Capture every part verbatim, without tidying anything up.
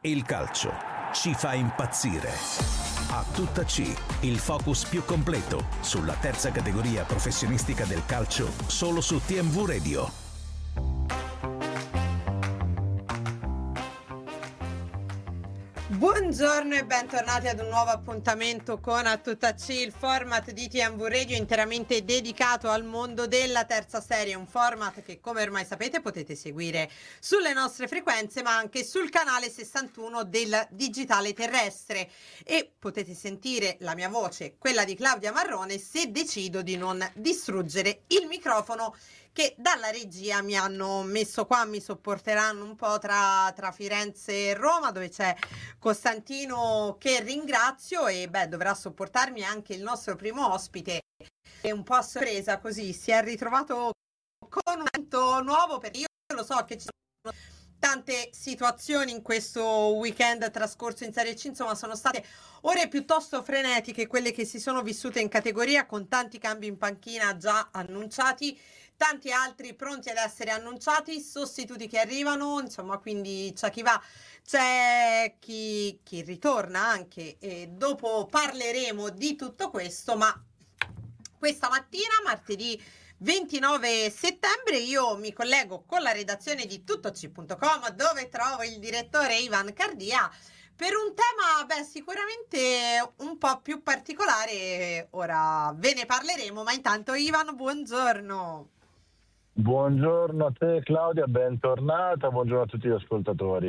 Il calcio ci fa impazzire. A tutta C, il focus più completo sulla terza categoria professionistica del calcio, solo su T M V Radio. Buongiorno e bentornati ad un nuovo appuntamento con A Tutta C, il format di T M V Radio interamente dedicato al mondo della terza serie, un format che, come ormai sapete, potete seguire sulle nostre frequenze ma anche sul canale sessantuno del digitale terrestre, e potete sentire la mia voce, quella di Claudia Marrone, se decido di non distruggere il microfono che dalla regia mi hanno messo qua. Mi sopporteranno un po' tra, tra Firenze e Roma, dove c'è Costantino, che ringrazio, e beh, dovrà sopportarmi anche il nostro primo ospite, è un po' a sorpresa, così si è ritrovato con un evento nuovo, perché io lo so che ci sono tante situazioni in questo weekend trascorso in Serie C, insomma sono state ore piuttosto frenetiche quelle che si sono vissute in categoria, con tanti cambi in panchina già annunciati, tanti altri pronti ad essere annunciati, sostituti che arrivano, insomma, quindi c'è chi va, c'è chi, chi ritorna anche, e dopo parleremo di tutto questo. Ma questa mattina, martedì ventinove settembre, io mi collego con la redazione di tuttoc punto com, dove trovo il direttore Ivan Cardia per un tema, beh, sicuramente un po' più particolare. Ora ve ne parleremo, ma intanto Ivan, buongiorno. Buongiorno a te Claudia, bentornata, buongiorno a tutti gli ascoltatori.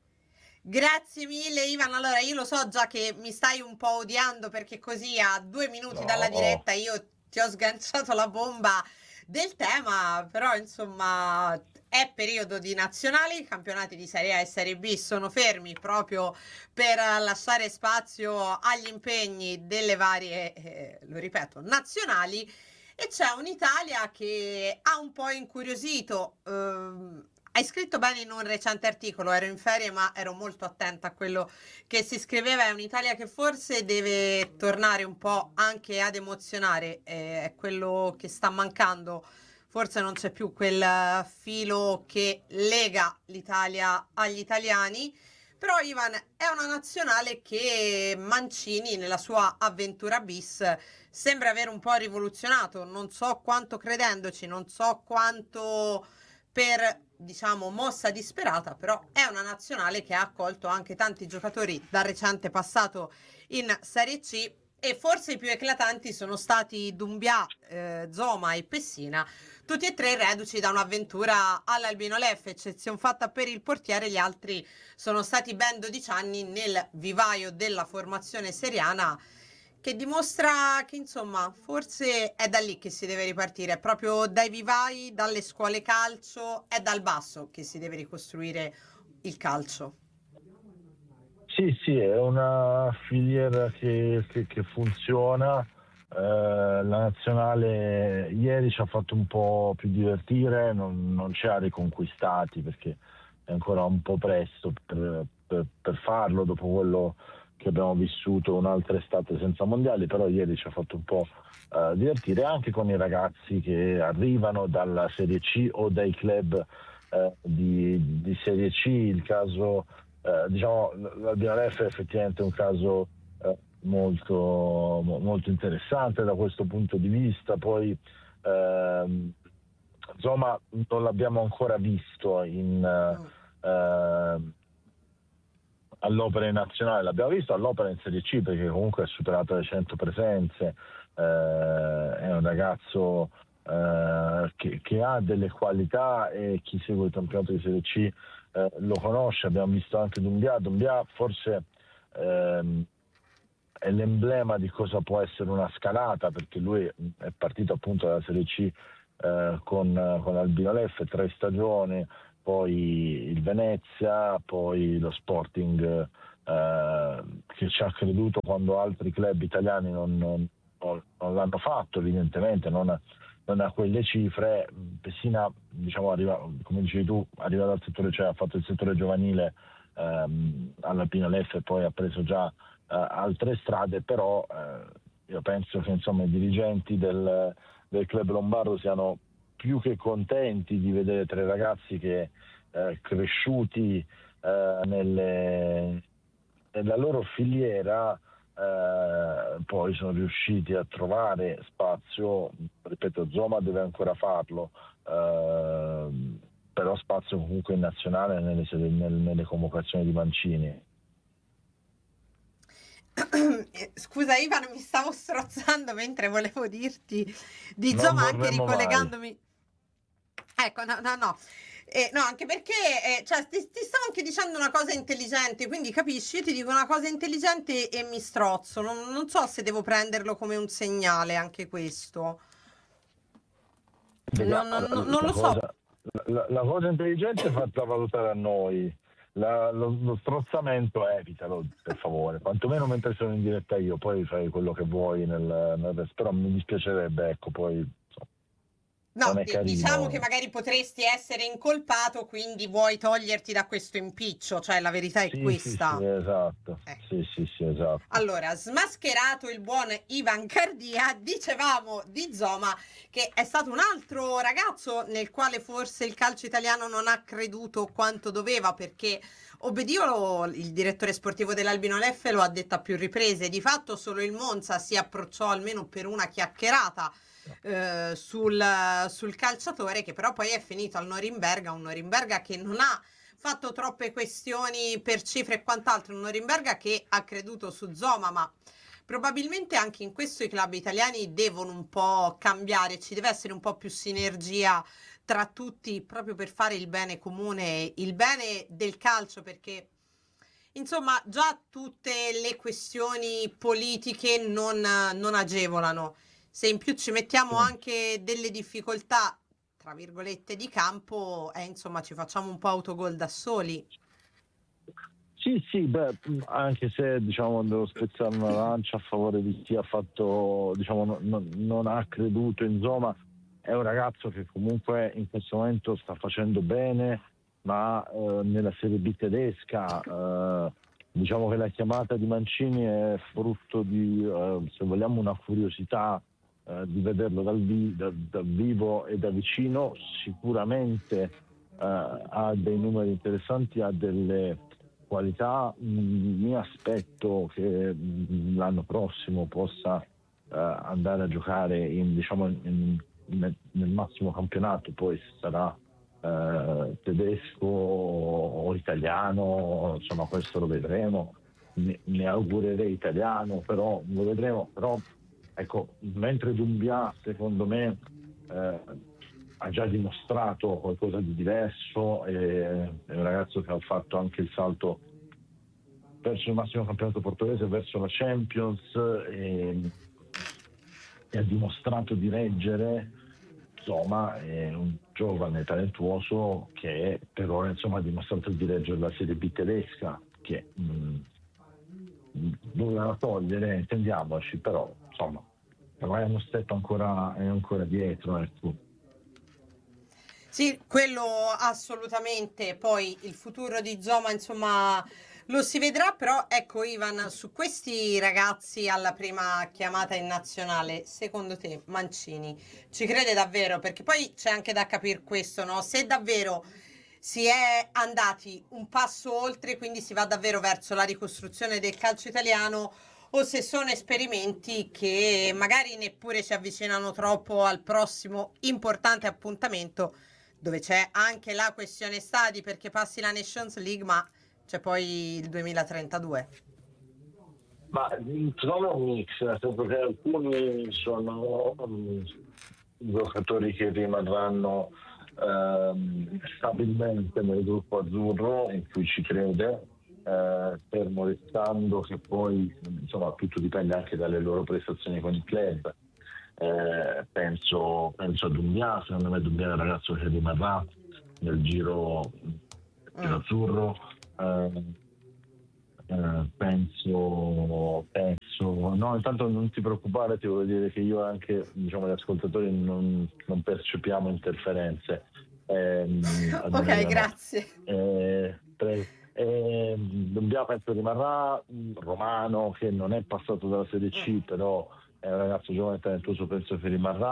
Grazie mille Ivan. Allora, io lo so già che mi stai un po' odiando, perché così a due minuti No. dalla diretta io ti ho sganciato la bomba del tema, però insomma è periodo di nazionali, i campionati di Serie A e Serie B sono fermi proprio per lasciare spazio agli impegni delle varie, eh, lo ripeto, nazionali, e c'è un'Italia che ha un po' incuriosito. ehm, Hai scritto bene in un recente articolo, ero in ferie ma ero molto attenta a quello che si scriveva. È un'Italia che forse deve tornare un po' anche ad emozionare, eh, è quello che sta mancando, forse non c'è più quel filo che lega l'Italia agli italiani. Però Ivan, è una nazionale che Mancini nella sua avventura bis sembra aver un po' rivoluzionato, non so quanto credendoci, non so quanto per, diciamo, mossa disperata, però è una nazionale che ha accolto anche tanti giocatori dal recente passato in Serie C, e forse i più eclatanti sono stati Doumbia, eh, Zoma e Pessina, tutti e tre reduci da un'avventura all'Albino Leffe, eccezione fatta per il portiere. Gli altri sono stati ben dodici anni nel vivaio della formazione seriana, che dimostra che insomma forse è da lì che si deve ripartire, è proprio dai vivai, dalle scuole calcio, è dal basso che si deve ricostruire il calcio. Sì, sì, è una filiera che, che, che funziona. Eh, la nazionale ieri ci ha fatto un po' più divertire, non, non ci ha riconquistati perché è ancora un po' presto per, per, per farlo dopo quello che abbiamo vissuto un'altra estate senza mondiali, però ieri ci ha fatto un po' eh, divertire anche con i ragazzi che arrivano dalla Serie C o dai club eh, di, di Serie C. Il caso, eh, diciamo, l'Albino Leffe è effettivamente un caso eh, molto, molto interessante da questo punto di vista. Poi ehm, insomma non l'abbiamo ancora visto in eh, all'opera in nazionale, l'abbiamo visto all'opera in Serie C perché comunque ha superato le cento presenze, eh, è un ragazzo eh, che, che ha delle qualità, e chi segue il campionato di Serie C eh, lo conosce. Abbiamo visto anche Doumbia. Doumbia forse ehm, è l'emblema di cosa può essere una scalata, perché lui è partito appunto dalla Serie C eh, con, con Albino Leffe, tre stagioni, poi il Venezia, poi lo Sporting eh, che ci ha creduto quando altri club italiani non, non, non l'hanno fatto, evidentemente non, non a quelle cifre. Pessina, diciamo, arriva, come dicevi tu, arriva dal settore, cioè ha fatto il settore giovanile ehm, all'Albino Leffe e poi ha preso già eh, altre strade, però eh, io penso che insomma i dirigenti del, del club lombardo siano più che contenti di vedere tre ragazzi che, eh, cresciuti eh, nelle, nella loro filiera, eh, poi sono riusciti a trovare spazio. Ripeto, Zoma deve ancora farlo, eh, però spazio comunque in nazionale nelle, nelle, nelle convocazioni di Mancini. Scusa Ivan, mi stavo strozzando mentre volevo dirti di Non Zoma, anche vorremmo mai. ricollegandomi. Ecco, no, no, no. Eh, no, anche perché eh, cioè, ti, ti stavo anche dicendo una cosa intelligente, quindi capisci? Io ti dico una cosa intelligente e mi strozzo. Non, non so se devo prenderlo come un segnale anche questo. Non, Vediamo, non- la, non la lo so. cosa, la, la cosa intelligente è fatta valutare a noi. La- lo, lo strozzamento evitalo, per favore, quantomeno mentre sono in diretta io, poi fai quello che vuoi nel, nel resto, però mi dispiacerebbe, ecco, poi insomma, non No, è di- diciamo che carino. magari potresti essere incolpato, quindi vuoi toglierti da questo impiccio, cioè la verità è Sì, sì, sì, questa. esatto, Eh. sì, sì, sì, esatto. Allora, smascherato il buon Ivan Cardia, dicevamo di Zoma che è stato un altro ragazzo nel quale forse il calcio italiano non ha creduto quanto doveva, perché Obbediolo, il direttore sportivo dell'Albino Leffe, lo ha detto a più riprese. Di fatto solo il Monza si approcciò almeno per una chiacchierata eh, sul, sul calciatore, che però poi è finito al Norimberga, un Norimberga che non ha fatto troppe questioni per cifre e quant'altro, un Norimberga che ha creduto su Zoma, ma probabilmente anche in questo i club italiani devono un po' cambiare, ci deve essere un po' più sinergia tra tutti proprio per fare il bene comune, il bene del calcio, perché insomma già tutte le questioni politiche non, non agevolano. Se in più ci mettiamo Sì. anche delle difficoltà, tra virgolette, di campo, eh, insomma ci facciamo un po' autogol da soli. Sì, sì, beh, anche se diciamo devo spezzare una lancia a favore di chi ha fatto, diciamo, no- no- non ha creduto in Zoma, è un ragazzo che comunque in questo momento sta facendo bene, ma eh, nella Serie B tedesca eh, diciamo che la chiamata di Mancini è frutto di, eh, se vogliamo, una curiosità eh, di vederlo dal, vi- da- dal vivo e da vicino. Sicuramente eh, ha dei numeri interessanti, ha delle qualità. Mh, mi aspetto che mh, l'anno prossimo possa eh, andare a giocare in, diciamo, in- in- nel massimo campionato, poi sarà eh, tedesco o italiano, insomma questo lo vedremo. Ne, ne augurerei italiano, però lo vedremo. Però ecco, mentre Doumbia secondo me eh, ha già dimostrato qualcosa di diverso, e è un ragazzo che ha fatto anche il salto verso il massimo campionato portoghese, verso la Champions, e, e ha dimostrato di reggere. Insomma, è un giovane talentuoso che per ora insomma ha dimostrato di reggere la Serie B tedesca, che mh, doveva togliere, intendiamoci, però insomma ormai è uno step ancora, è ancora dietro, ecco. Sì, quello assolutamente. Poi il futuro di Zoma, insomma, lo si vedrà, però ecco Ivan, su questi ragazzi alla prima chiamata in nazionale, secondo te Mancini ci crede davvero? Perché poi c'è anche da capire questo, no? Se davvero si è andati un passo oltre, quindi si va davvero verso la ricostruzione del calcio italiano, o se sono esperimenti che magari neppure ci avvicinano troppo al prossimo importante appuntamento, dove c'è anche la questione stadi, perché passi la Nations League, ma c'è poi il duemilatrentadue. Ma trovo un mix, nel senso che alcuni sono um, giocatori che rimarranno ehm, stabilmente nel gruppo azzurro in cui ci crede, eh, fermo restando che poi insomma tutto dipende anche dalle loro prestazioni con il club. Eh, penso, penso a Doumbia, secondo me Doumbia è un ragazzo che rimarrà nel giro, giro Mm. azzurro. eh, eh, penso, penso, no, intanto non ti preoccupare, ti voglio dire che io anche, diciamo, gli ascoltatori non, non percepiamo interferenze, ehm, Ok, almeno no. grazie. Eh, pre- eh, Dumbia penso rimarrà. mh, Romano, che non è passato dalla Serie C, però è un ragazzo giovane e talentuoso, penso che rimarrà.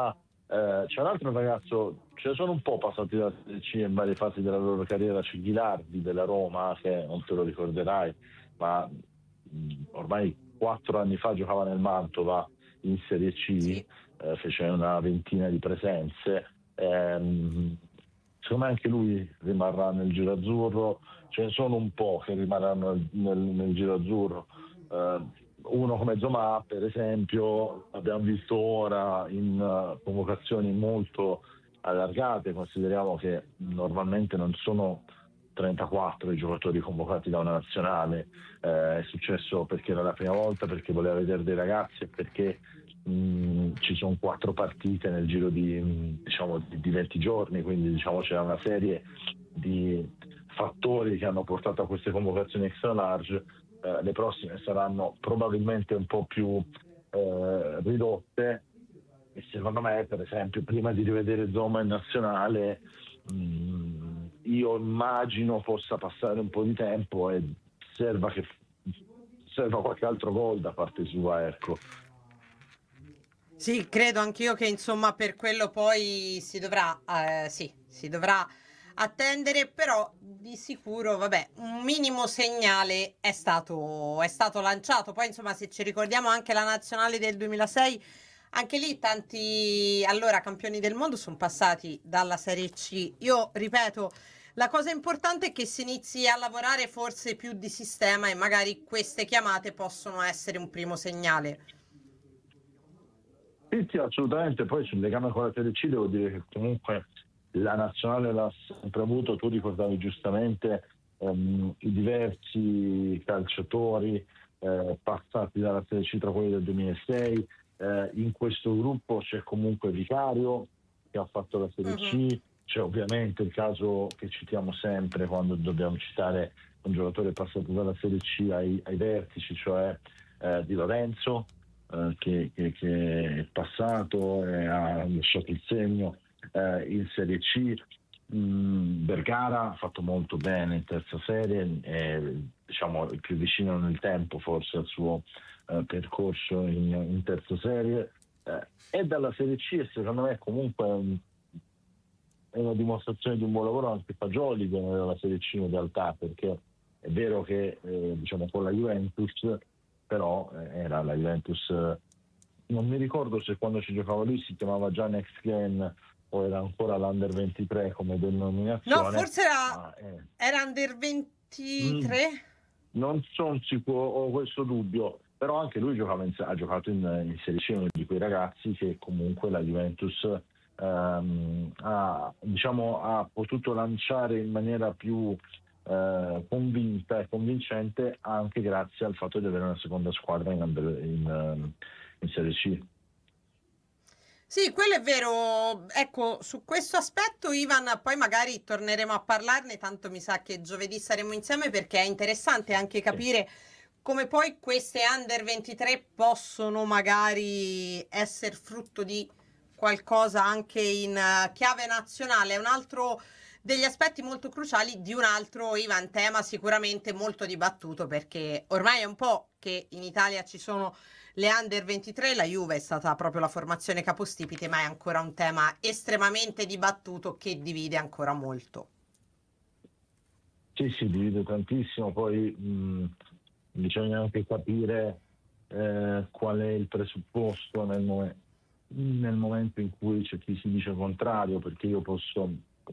Eh, c'è un altro ragazzo, ce ne sono un po' passati da Serie C in varie fasi della loro carriera, c'è Ghilardi della Roma, che non te lo ricorderai, ma mh, ormai quattro anni fa giocava nel Mantova in Serie C, Sì. eh, fece una ventina di presenze. Ehm, secondo me anche lui rimarrà nel giro azzurro, ce ne sono un po' che rimarranno nel, nel, nel giro azzurro. Eh, uno come Zomà, per esempio, abbiamo visto ora in uh, convocazioni molto allargate, consideriamo che normalmente non sono trentaquattro i giocatori convocati da una nazionale, eh, è successo perché era la prima volta, perché voleva vedere dei ragazzi e perché mh, ci sono quattro partite nel giro di, mh, diciamo, di, di venti giorni, quindi diciamo c'è una serie di fattori che hanno portato a queste convocazioni extra large. Eh, le prossime saranno probabilmente un po' più eh, ridotte e secondo me, per esempio, prima di rivedere Zoma in nazionale, mh, io immagino possa passare un po' di tempo e serva che serva qualche altro gol da parte sua, ecco. Sì, credo anch'io che insomma per quello poi si dovrà, eh, sì, si dovrà attendere, però di sicuro, vabbè, un minimo segnale è stato, è stato lanciato. Poi insomma se ci ricordiamo anche la nazionale del duemilasei, anche lì tanti allora campioni del mondo sono passati dalla Serie C. Io ripeto, la cosa importante è che si inizi a lavorare forse più di sistema e magari queste chiamate possono essere un primo segnale. Sì, sì, assolutamente. Poi sul legame con la Serie C devo dire che comunque la nazionale l'ha sempre avuto. Tu ricordavi giustamente ehm, i diversi calciatori eh, passati dalla Serie C tra quelli del duemilasei. Eh, in questo gruppo c'è comunque Vicario che ha fatto la Serie Mhm. C, c'è ovviamente il caso che citiamo sempre quando dobbiamo citare un giocatore passato dalla Serie C ai, ai vertici, cioè eh, Di Lorenzo, eh, che, che, che è passato e ha lasciato il segno eh, in Serie C. Mm, Vergara ha fatto molto bene in terza serie, è diciamo il più vicino nel tempo forse al suo eh, percorso in, in terza serie, eh, e dalla Serie C e secondo me comunque um, è una dimostrazione di un buon lavoro anche Fagioli che non era la Serie C in realtà, perché è vero che eh, diciamo con la Juventus, però eh, era la Juventus, eh, non mi ricordo se quando ci giocava lui si chiamava già Next Gen o era ancora l'Under ventitré come No, denominazione, forse era, ma eh, era Under mm, ventitré. non sono sicuro, ho questo dubbio, però anche lui giocava in, ha giocato in, in Serie C, uno di quei ragazzi che comunque la Juventus ehm, ha, diciamo, ha potuto lanciare in maniera più eh, convinta e convincente anche grazie al fatto di avere una seconda squadra in, in, ehm, in Serie C. Sì, quello è vero. Ecco, su questo aspetto, Ivan, poi magari torneremo a parlarne, tanto mi sa che giovedì saremo insieme perché è interessante anche Sì. capire come poi queste Under ventitré possono magari essere frutto di qualcosa anche in eh, chiave nazionale. È un altro degli aspetti molto cruciali di un altro, Ivan, tema sicuramente molto dibattuto perché ormai è un po' che in Italia ci sono le Under ventitré, la Juve è stata proprio la formazione capostipite, ma è ancora un tema estremamente dibattuto che divide ancora molto. Sì, si divide tantissimo, poi mh, bisogna anche capire eh, qual è il presupposto nel, mo- nel momento in cui c'è chi si dice contrario, perché io posso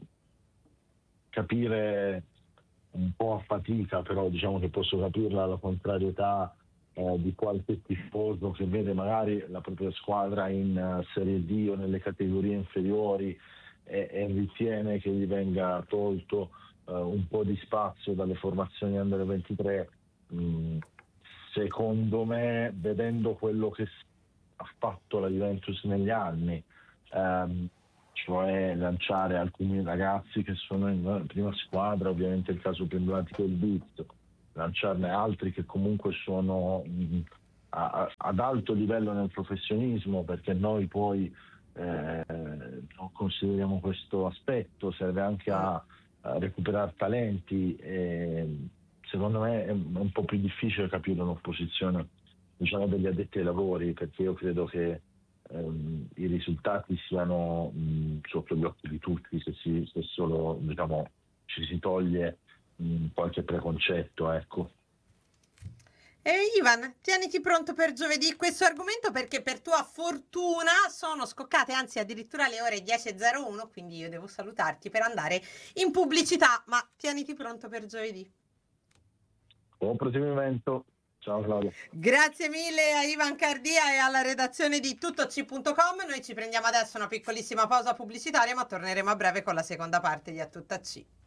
capire un po' a fatica, però diciamo che posso capirla la contrarietà eh, di qualche tifoso che vede magari la propria squadra in uh, Serie D o nelle categorie inferiori e, e ritiene che gli venga tolto uh, un po' di spazio dalle formazioni Under ventitré. Mm, secondo me, vedendo quello che ha fatto la Juventus negli anni, ehm, cioè lanciare alcuni ragazzi che sono in prima squadra, ovviamente il caso più emblematico è il Beat, lanciarne altri che comunque sono mh, a, ad alto livello nel professionismo, perché noi poi eh, non consideriamo questo aspetto, serve anche a, a recuperare talenti e secondo me è un po' più difficile capire un'opposizione, diciamo, degli addetti ai lavori, perché io credo che ehm, i risultati siano mh, sotto gli occhi di tutti, se, si, se solo diciamo, ci si toglie mh, qualche preconcetto, ecco. E Ivan, tieniti pronto per giovedì questo argomento, perché per tua fortuna sono scoccate, anzi addirittura le ore dieci e zero uno, quindi io devo salutarti per andare in pubblicità, ma tieniti pronto per giovedì. Buon proseguimento. Ciao Claudia. Grazie mille a Ivan Cardia e alla redazione di tuttoci punto com. Noi ci prendiamo adesso una piccolissima pausa pubblicitaria, ma torneremo a breve con la seconda parte di A Tutta C.